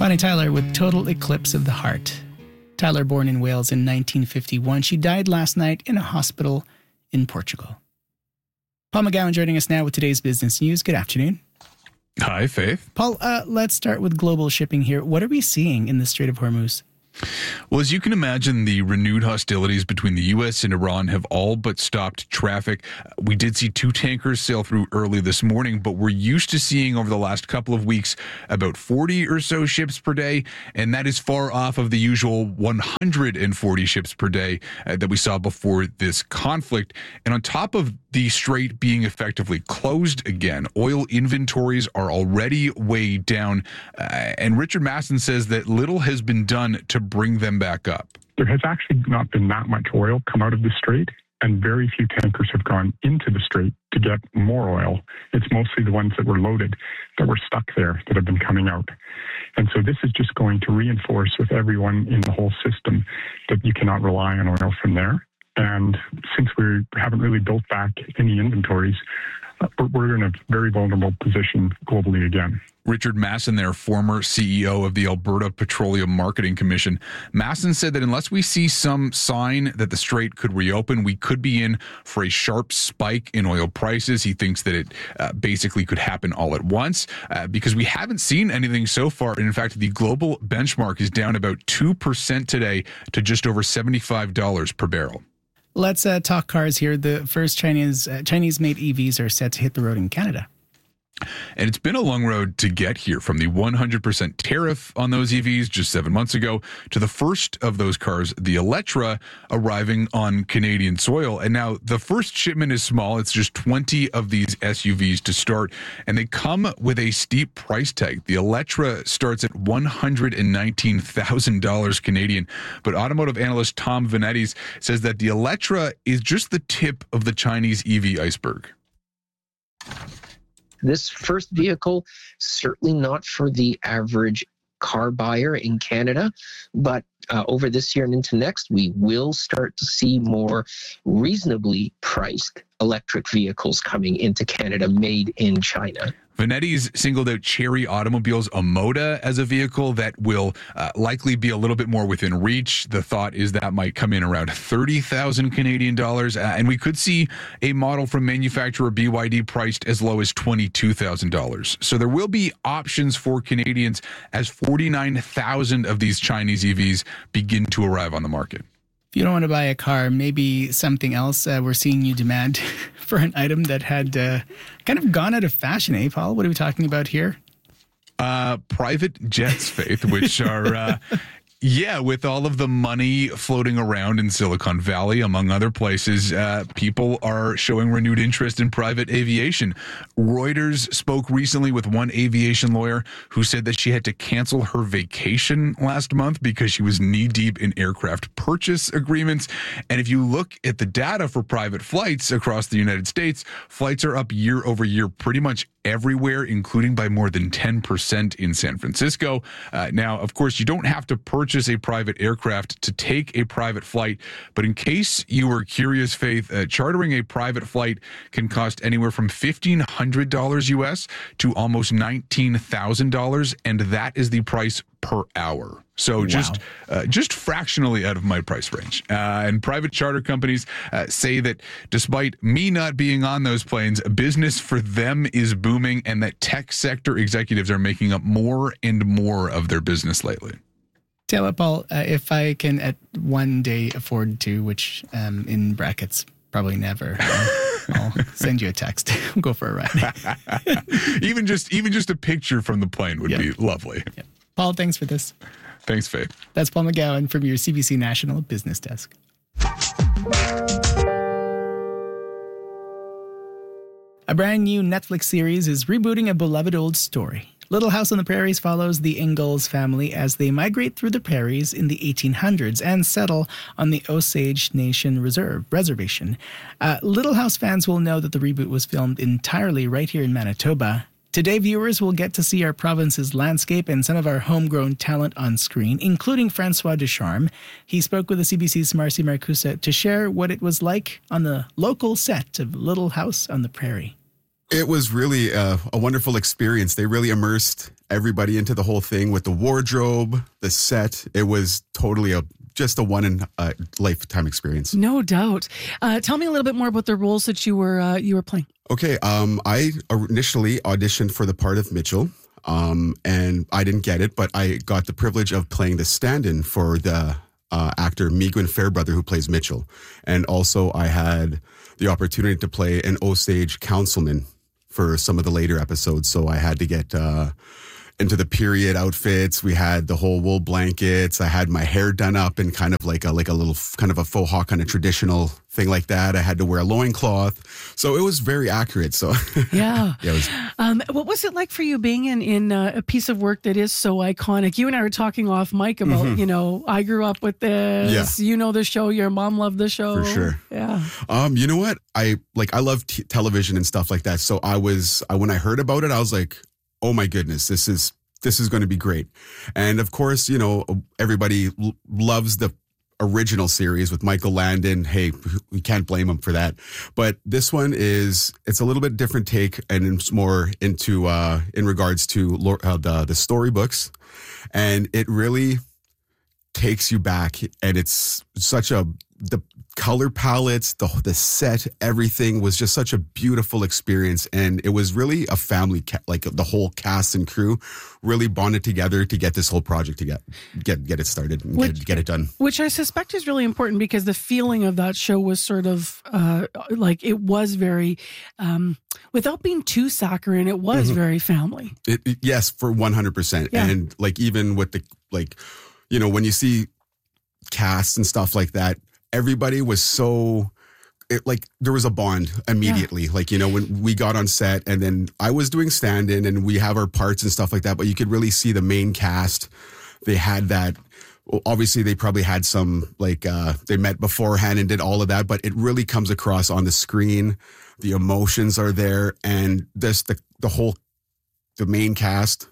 Bonnie Tyler with Total Eclipse of the Heart. Tyler, born in Wales in 1951, she died last night in a hospital in Portugal. Paul McGowan joining us now with today's business news. Good afternoon. Hi, Faith. Paul, let's start with global shipping here. What are we seeing in the Strait of Hormuz? Well, as you can imagine, the renewed hostilities between the U.S. and Iran have all but stopped traffic. We did see 2 tankers sail through early this morning, but we're used to seeing over the last couple of weeks about 40 or so ships per day, and that is far off of the usual 140 ships per day that we saw before this conflict. And on top of the strait being effectively closed again, oil inventories are already way down, and Richard Masson says that little has been done to bring them back up. There has actually not been that much oil come out of the strait, and very few tankers have gone into the strait to get more oil. It's mostly the ones that were loaded that were stuck there that have been coming out. And so this is just going to reinforce with everyone in the whole system that you cannot rely on oil from there. And since we haven't really built back any inventories, we're in a very vulnerable position globally again. Richard Masson, their former CEO of the Alberta Petroleum Marketing Commission. Masson said that unless we see some sign that the strait could reopen, we could be in for a sharp spike in oil prices. He thinks that it basically could happen all at once because we haven't seen anything so far. And in fact, the global benchmark is down about 2% today to just over $75 per barrel. Let's talk cars here. The first Chinese-made EVs are set to hit the road in Canada. And it's been a long road to get here, from the 100% tariff on those EVs just 7 months ago to the first of those cars, the Electra, arriving on Canadian soil. And now the first shipment is small. It's just 20 of these SUVs to start, and they come with a steep price tag. The Electra starts at $119,000 Canadian, but automotive analyst Tom Venetis says that the Electra is just the tip of the Chinese EV iceberg. This first vehicle, certainly not for the average car buyer in Canada, but over this year and into next, we will start to see more reasonably priced electric vehicles coming into Canada made in China. Venetis singled out Chery Automobile's Omoda as a vehicle that will likely be a little bit more within reach. The thought is that might come in around 30,000 Canadian dollars, and we could see a model from manufacturer BYD priced as low as $22,000. So there will be options for Canadians as 49,000 of these Chinese EVs begin to arrive on the market. If you don't want to buy a car, maybe something else. We're seeing you demand for an item that had kind of gone out of fashion, eh, Paul? What are we talking about here? Private jets, Faith, which are... Yeah, with all of the money floating around in Silicon Valley, among other places, people are showing renewed interest in private aviation. Reuters spoke recently with one aviation lawyer who said that she had to cancel her vacation last month because she was knee-deep in aircraft purchase agreements. And if you look at the data for private flights across the United States, flights are up year over year pretty much everywhere, including by more than 10% in San Francisco. Now, of course, you don't have to purchase a private aircraft to take a private flight, but in case you were curious, Faith, chartering a private flight can cost anywhere from $1,500 US to almost $19,000, and that is the price per hour. So just fractionally out of my price range. And private charter companies say that despite me not being on those planes, business for them is booming, and that tech sector executives are making up more and more of their business lately. Tell me, Paul, if I can at one day afford to, which in brackets, probably never, I'll send you a text. We'll go for a ride. even just a picture from the plane would be lovely. Yep. Paul, thanks for this. Thanks, Faith. That's Paul McGowan from your CBC National Business Desk. A brand new Netflix series is rebooting a beloved old story. Little House on the Prairies follows the Ingalls family as they migrate through the prairies in the 1800s and settle on the Osage Nation Reservation. Little House fans will know that the reboot was filmed entirely right here in Manitoba. Today, viewers will get to see our province's landscape and some of our homegrown talent on screen, including Francois Ducharme. He spoke with the CBC's Marcy Marcusa to share what it was like on the local set of Little House on the Prairie. It was really a wonderful experience. They really immersed everybody into the whole thing with the wardrobe, the set. It was totally just a one in a lifetime experience. No doubt. Tell me a little bit more about the roles that you were playing. Okay, I initially auditioned for the part of Mitchell, and I didn't get it, but I got the privilege of playing the stand-in for the actor Migwin Fairbrother, who plays Mitchell. And also I had the opportunity to play an Osage councilman for some of the later episodes. So I had to get into the period outfits. We had the whole wool blankets. I had my hair done up in kind of like a little kind of a faux hawk kind of traditional thing like that. I had to wear a loincloth. So it was very accurate. So yeah. Yeah, it was. What was it like for you being in a piece of work that is so iconic? You and I were talking off mic about, I grew up with this, the show, your mom loved the show. For sure. Yeah. You know what? I love television and stuff like that. So when I heard about it, I was like, oh my goodness, this is going to be great. And of course, everybody loves the original series with Michael Landon. Hey, we can't blame him for that. But this one it's a little bit different take, and it's more into in regards to the storybooks, and it really takes you back. And it's such the color palettes, the set, everything was just such a beautiful experience. And it was really a family, like the whole cast and crew really bonded together to get this whole project to get it started and get it done. Which I suspect is really important, because the feeling of that show was sort of it was very, without being too saccharine, it was very family. Yes, for 100%. Yeah. And even with when you see casts and stuff like that, everybody was there was a bond immediately. Yeah. When we got on set, and then I was doing stand-in and we have our parts and stuff like that, but you could really see the main cast. They had that. Obviously, they probably had some, they met beforehand and did all of that, but it really comes across on the screen. The emotions are there, and the main cast,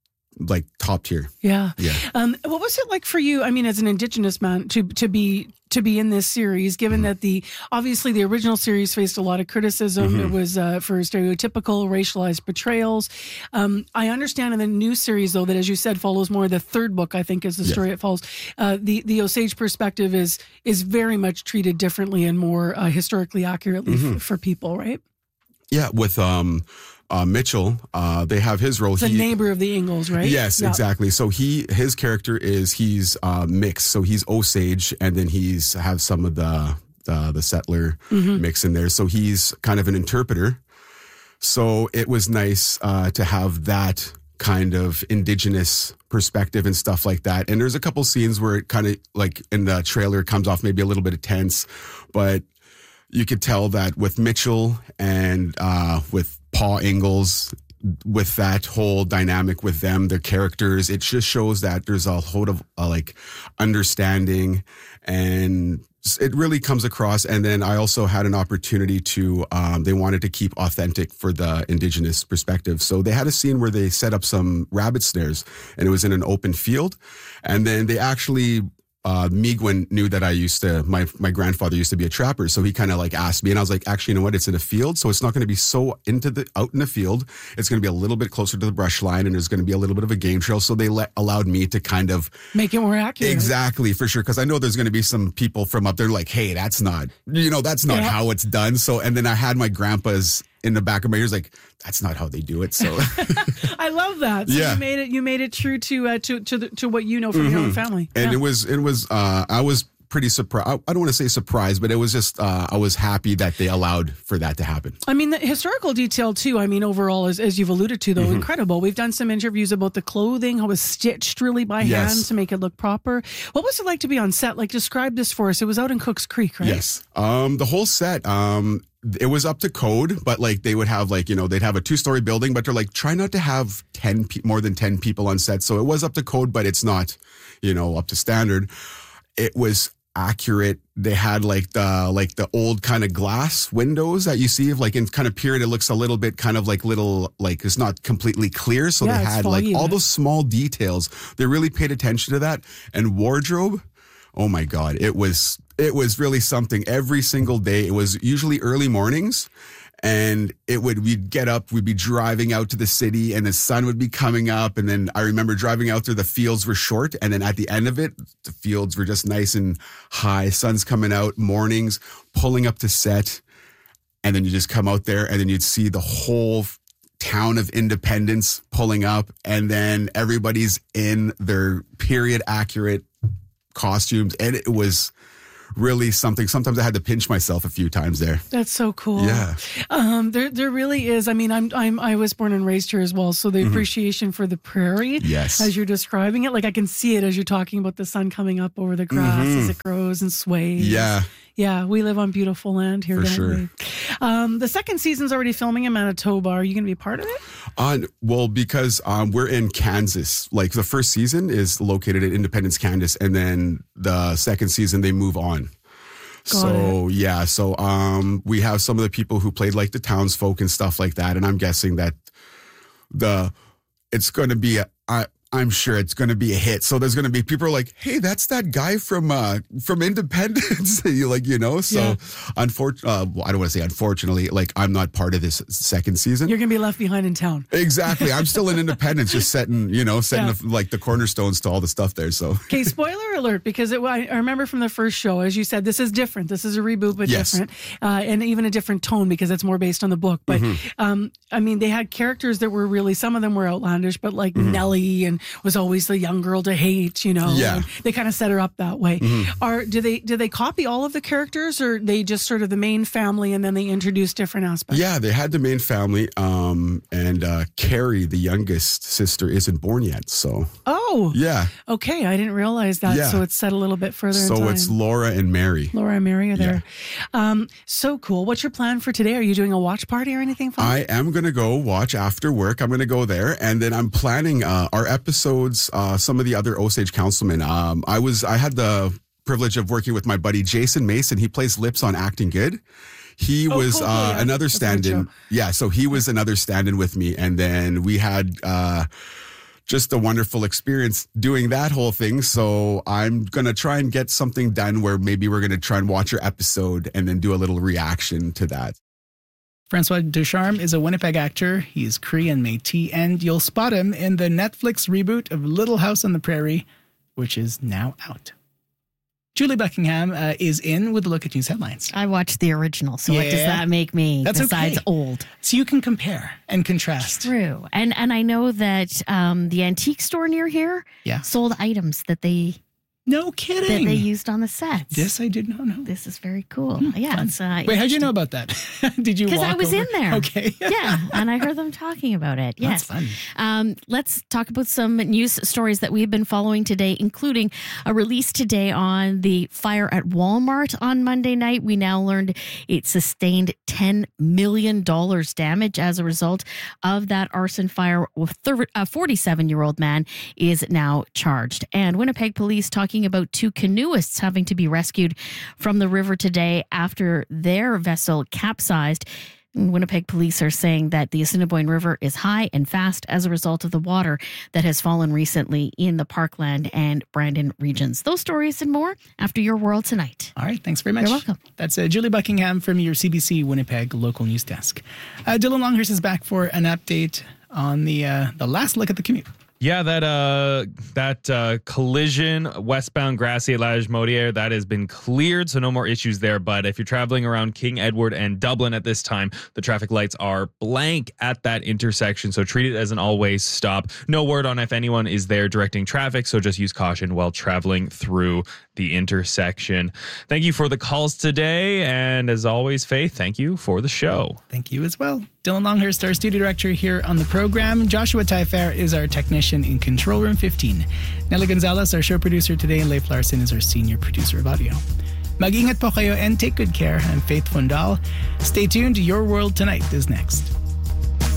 top tier. Yeah. Yeah. What was it like for you? I mean, as an Indigenous man, to be in this series, given that obviously the original series faced a lot of criticism. It was for stereotypical racialized portrayals. I understand in the new series, though, that, as you said, follows more the third book, I think, is the story it follows. The Osage perspective is very much treated differently and more historically accurately for people, right? Yeah. With Mitchell, they have his role. The neighbor of the Ingalls, right? Yes, exactly. So his character he's mixed. So he's Osage, and then have some of the settler mix in there. So he's kind of an interpreter. So it was nice to have that kind of Indigenous perspective and stuff like that. And there's a couple scenes where it kind of, in the trailer, it comes off maybe a little bit tense, but you could tell that with Mitchell and with Paul Ingalls, with that whole dynamic with them, their characters, it just shows that there's a whole of understanding, and it really comes across. And then I also had an opportunity to, they wanted to keep authentic for the Indigenous perspective. So they had a scene where they set up some rabbit snares, and it was in an open field. And then they actually, Migwin knew that my grandfather used to be a trapper. So he kind of asked me, and I was like, actually, you know what? It's in a field. So it's not going to be so out in the field. It's going to be a little bit closer to the brush line, and there's going to be a little bit of a game trail. So they allowed me to kind of make it more accurate. Exactly, for sure. Cause I know there's going to be some people from up there hey, that's not how it's done. So, and then I had my grandpa's in the back of my ears, that's not how they do it. So I love that. So you made it true to what you know from your own family. And it was I was pretty surprised. I don't want to say surprised, but it was just I was happy that they allowed for that to happen. I mean, the historical detail too. I mean, overall, as you've alluded to, though, incredible. We've done some interviews about the clothing, how it was stitched really by hand to make it look proper. What was it like to be on set? Describe this for us. It was out in Cooks Creek, right? Yes. The whole set. It was up to code, but they would have they'd have a 2-story building, but they're try not to have more than 10 people on set. So it was up to code, but it's not, up to standard. It was accurate. They had the old kind of glass windows that you see in kind of period. It looks a little bit kind of little, it's not completely clear. So they had all those small details. They really paid attention to that. And wardrobe, oh my God, it was really something. Every single day, it was usually early mornings, And we'd get up, we'd be driving out to the city and the sun would be coming up. And then I remember driving out there, the fields were short. And then at the end of it, the fields were just nice and high. Sun's coming out, mornings, pulling up to set. And then you just come out there and then you'd see the whole town of Independence pulling up. And then everybody's in their period accurate costumes. And it was really something. Sometimes I had to pinch myself a few times there. That's so cool. Yeah. There really is. I mean, I was born and raised here as well. So the appreciation for the prairie, Yes. as you're describing it, like I can see it as you're talking about the sun coming up over the grass as it grows and sways. Yeah. Yeah, we live on beautiful land here, For don't sure. we? The second season's already filming in Manitoba. Are you going to be part of it? Well, because we're in Kansas. Like the first season is located in Independence, Kansas, and then the second season they move on. So we have some of the people who played like the townsfolk and stuff like that, and I'm guessing that it's going to be I'm sure it's going to be a hit. So there's going to be people are like, hey, that's that guy from Independence. So unfortunately, I don't want to say unfortunately, like I'm not part of this second season. You're going to be left behind in town. Exactly. I'm still in Independence, just setting like the cornerstones to all the stuff there. So, okay, spoiler alert, because I remember from the first show, as you said, this is different. This is a reboot, but Yes. different, and even a different tone because it's more based on the book. But I mean, they had characters that were really, some of them were outlandish, but like Nellie and was always the young girl to hate. Yeah. And they kind of set her up that way. Do they copy all of the characters, or they just sort of the main family and then they introduce different aspects? yeah, they had the main family, and Carrie, the youngest sister, isn't born yet. So, Oh, yeah. okay. I didn't realize that. Yeah. So it's set a little bit further in time. So it's Laura and Mary. Laura and Mary are there. So cool. What's your plan for today? Are you doing a watch party or anything fun? I am going to go watch after work. I'm going to go there. And then I'm planning our episodes, some of the other Osage councilmen. I had the privilege of working with my buddy Jason Mason. He plays Lips on Acting Good. He was cool. Yeah. another That's a good stand-in. show. Yeah, so he was another stand-in with me. And then we had just a wonderful experience doing that whole thing. So I'm going to try and get something done where maybe we're going to try and watch your episode and then do a little reaction to that. Francois Ducharme is a Winnipeg actor. He's Cree and Métis, and you'll spot him in the Netflix reboot of Little House on the Prairie, which is now out. Julie Buckingham is in with a look at news headlines. I watched the original, so what does Yeah. that make me That's besides okay. old? So you can compare and contrast. True. And I know that the antique store near here Yeah. sold items that they No kidding. that they used on the sets. This I did not know. This is very cool. Yeah. Fun. It's, Wait, how'd you know about that? Did you? Because I walk was over? in there. Okay. Yeah, and I heard them talking about it. That's Yes. fun. Let's talk about some news stories that we've been following today, including a release today on the fire at Walmart on Monday night. We now learned it sustained $10 million damage as a result of that arson fire. A 47-year-old man is now charged. And Winnipeg police talking about two canoeists having to be rescued from the river today after their vessel capsized. Winnipeg police are saying that the Assiniboine River is high and fast as a result of the water that has fallen recently in the Parkland and Brandon regions. Those stories and more after Your World Tonight. All right. Thanks very much. You're welcome. That's Julie Buckingham from your CBC Winnipeg local news desk. Dylan Longhurst is back for an update on the last look at the commute. Yeah, that collision westbound Grassy Lage-Modière, that has been cleared, so no more issues there. But if you're traveling around King Edward and Dublin at this time, the traffic lights are blank at that intersection, so treat it as an always stop. No word on if anyone is there directing traffic, so just use caution while traveling through the intersection. Thank you for the calls today, and as always, Faith, thank you for the show. Thank you as well. Dylan Longhurst, our studio director here on the program. Joshua Taillefer is our technician in Control Room 15. Nelly Gonzalez, our show producer today, and Leif Larson is our senior producer of audio. Mag-ingat po kayo and take good care. I'm Faith Fundal. Stay tuned. Your World Tonight is next.